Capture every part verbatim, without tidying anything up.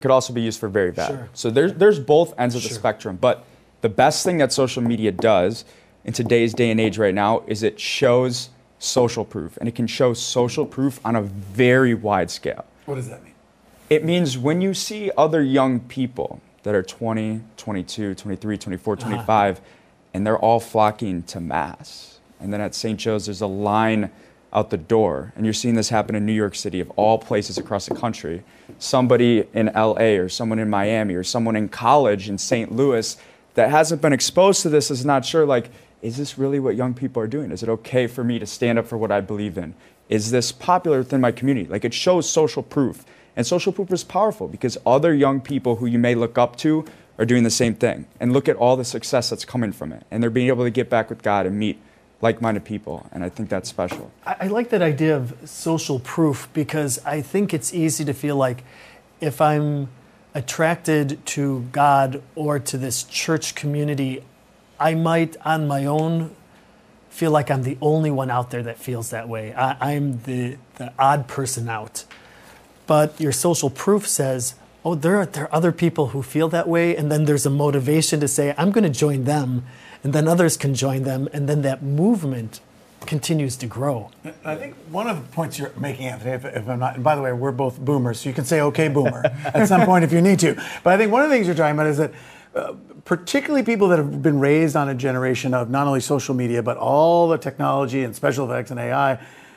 could also be used for very bad. Sure. So there's there's both ends of the Sure. spectrum. But the best thing that social media does in today's day and age right now is it shows social proof, and it can show social proof on a very wide scale. What does that mean? It means when you see other young people that are twenty, twenty-two, twenty-three, twenty-four, twenty-five, uh-huh. and they're all flocking to Mass. And then at Saint Joe's, there's a line out the door. And you're seeing this happen in New York City, of all places across the country. Somebody in L A or someone in Miami or someone in college in Saint Louis that hasn't been exposed to this is not sure, like, is this really what young people are doing? Is it okay for me to stand up for what I believe in? Is this popular within my community? Like, it shows social proof. And social proof is powerful because other young people who you may look up to are doing the same thing. And look at all the success that's coming from it. And they're being able to get back with God and meet like-minded people. And I think that's special. I, I like that idea of social proof because I think it's easy to feel like if I'm attracted to God or to this church community, I might on my own feel like I'm the only one out there that feels that way. I, I'm the, the odd person out. But your social proof says, oh, there are, there are other people who feel that way, and then there's a motivation to say, I'm going to join them, and then others can join them, and then that movement continues to grow. I think one of the points you're making, Anthony, if, if I'm not, and by the way, we're both boomers, so you can say, okay, boomer, at some point if you need to. But I think one of the things you're talking about is that uh, particularly people that have been raised on a generation of not only social media, but all the technology and special effects and A I,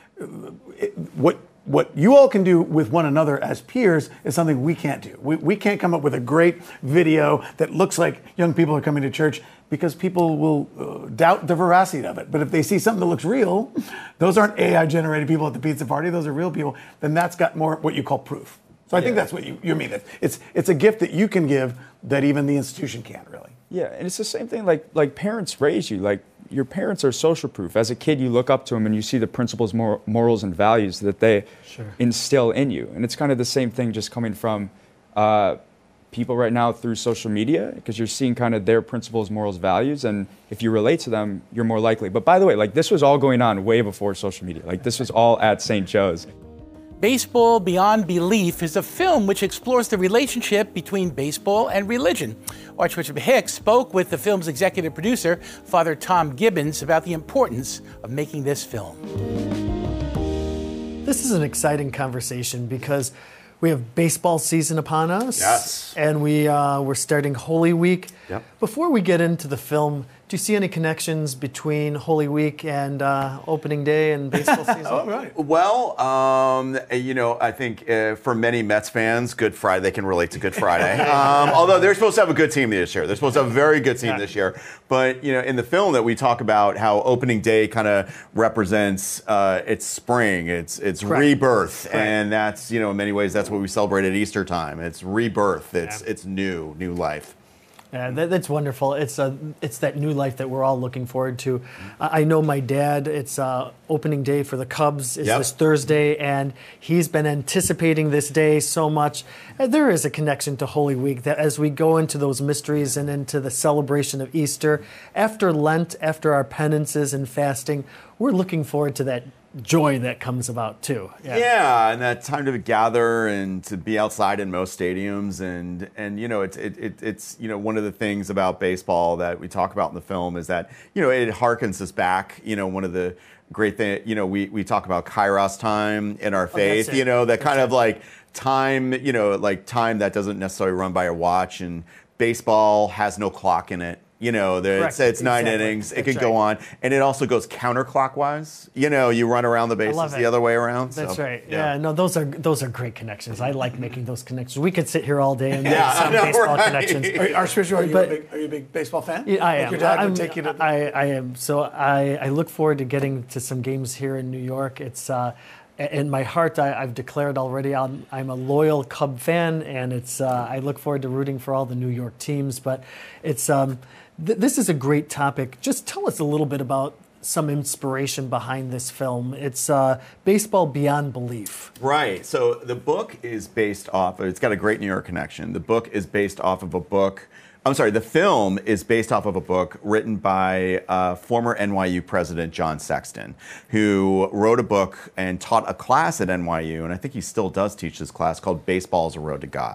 it, what What you all can do with one another as peers is something we can't do. We, we can't come up with a great video that looks like young people are coming to church because people will uh, doubt the veracity of it. But if they see something that looks real, those aren't A I generated people at the pizza party, those are real people, then that's got more what you call proof. So I yeah. think that's what you, you mean. It's, it's a gift that you can give that even the institution can't really. Yeah, and it's the same thing like like parents raise you. Like, your parents are social proof. As a kid, you look up to them and you see the principles, mor- morals, and values that they sure. instill in you. And it's kind of the same thing just coming from uh, people right now through social media, because you're seeing kind of their principles, morals, values, and if you relate to them, you're more likely. But by the way, like, this was all going on way before social media. Like, this was all at Saint Joe's. Baseball Beyond Belief is a film which explores the relationship between baseball and religion. Archbishop Hicks spoke with the film's executive producer, Father Tom Gibbons, about the importance of making this film. This is an exciting conversation because we have baseball season upon us. Yes. And we, uh, we're starting Holy Week. Yep. Before we get into the film, do you see any connections between Holy Week and uh, opening day and baseball season? Oh, right. Well, um, you know, I think uh, for many Mets fans, Good Friday, they can relate to Good Friday. um, although they're supposed to have a good team this year. They're supposed to have a very good team Yeah. this year. But, you know, in the film that we talk about how opening day kind of represents uh, it's spring, it's it's Correct. rebirth. Correct. And that's, you know, in many ways, that's what we celebrate at Easter time. It's rebirth. It's, Yeah. it's new, new life. Yeah, that, that's wonderful. It's a, it's that new life that we're all looking forward to. I I know my dad, it's uh, opening day for the Cubs is Yep. this Thursday, and he's been anticipating this day so much. And there is a connection to Holy Week that as we go into those mysteries and into the celebration of Easter, after Lent, after our penances and fasting, we're looking forward to that joy that comes about too. Yeah. yeah, and that time to gather and to be outside in most stadiums, and and you know it's it, it it's you know one of the things about baseball that we talk about in the film is that you know it harkens us back. You know, one of the great thing you know we we talk about Kairos time in our faith. it. You know, that That's kind it. of like time. You know, like time that doesn't necessarily run by a watch, and baseball has no clock in it. You know, there, it's, it's nine Exactly. innings. It That's could go right. on, and it also goes counterclockwise. You know, you run around the bases love it. the other way around. That's so, right. Yeah. no, those are those are great connections. I like making those connections. We could sit here all day and make Yeah, some I know, baseball right? connections. Are, Archbishop, are you, But- a big, are you a big baseball fan? Yeah, I Like am. your dad I'm, would take you to the... I, I am. So I, I look forward to getting to some games here in New York. It's uh, in my heart. I, I've declared already. I'm, I'm a loyal Cub fan, and it's. Uh, I look forward to rooting for all the New York teams. But it's. Um, th- this is a great topic. Just tell us a little bit about some inspiration behind this film. It's uh, Baseball Beyond Belief. Right. So the book is based off, it's got a great New York connection. The book is based off of a book, I'm sorry, the film is based off of a book written by uh, former N Y U president John Sexton, who wrote a book and taught a class at N Y U, and I think he still does teach this class, called Baseball is a Road to God.